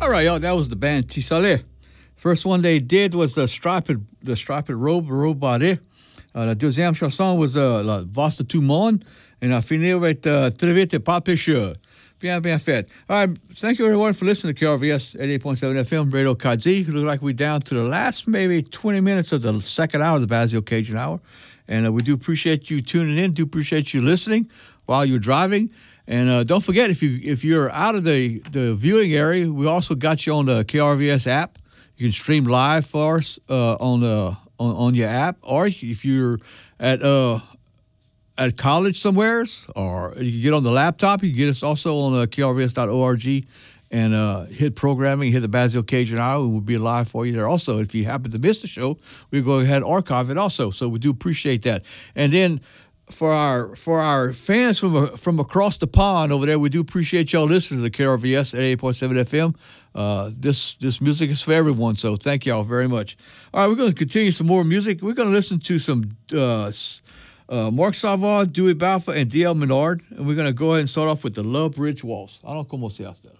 All right, y'all. That was the band Tisale. First one they did was the Striped Robaré. La deuxième chanson was La Vaste Tout Monde. And I finir avec Très vite pas pêcheur. Bien, bien fait. All right, thank you everyone for listening to KRVS 88.7 FM, Radio Kazi. It looks like we're down to the last maybe 20 minutes of the second hour of the Basio Cajun Hour. And we do appreciate you tuning in, do appreciate you listening while you're driving. And don't forget, if you're out of the viewing area, we also got you on the KRVS app. You can stream live for us on your app, or if you're at college somewhere, or you can get on the laptop. You can get us also on krvs.org and hit programming, hit the Basio Cajun Hour. We'll be live for you there also. If you happen to miss the show, we'll go ahead and archive it also. So we do appreciate that. And then for our fans from across the pond over there, we do appreciate y'all listening to the KRVS at 88.7 FM. This music is for everyone, so thank y'all very much. All right, we're going to continue some more music. We're going to listen to some Mark Savard, Dewey Balfour, and D.L. Menard, and we're going to go ahead and start off with the Love Bridge Waltz. I don't know cómo se hace.